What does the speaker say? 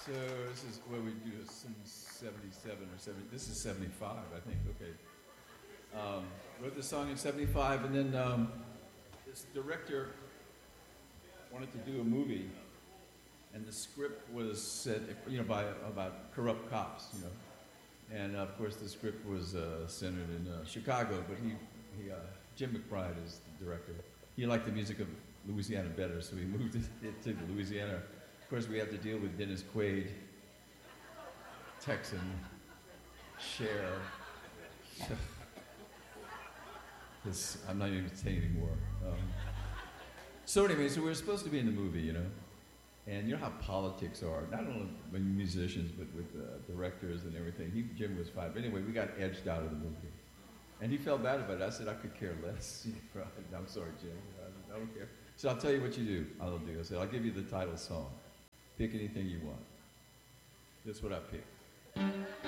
So this is what we do. Some 77 or 70. This is 75, I think. Okay. Wrote the song in 75, and then this director wanted to do a movie, and the script was said, by about corrupt cops, and of course the script was centered in Chicago, but Jim McBride is the director. He liked the music of Louisiana better, so he moved it to Louisiana. Of course, we had to deal with Dennis Quaid, Texan, Cher. I'm not even saying anymore. So anyway, so we were supposed to be in the movie, and you know how politics are, not only with musicians, but with directors and everything. Jim was fine. But anyway, we got edged out of the movie. And he felt bad about it. I said, I could care less. I'm sorry, Jim. I don't care. So I'll tell you what you do. I said, I'll give you the title song. Pick anything you want. That's what I picked.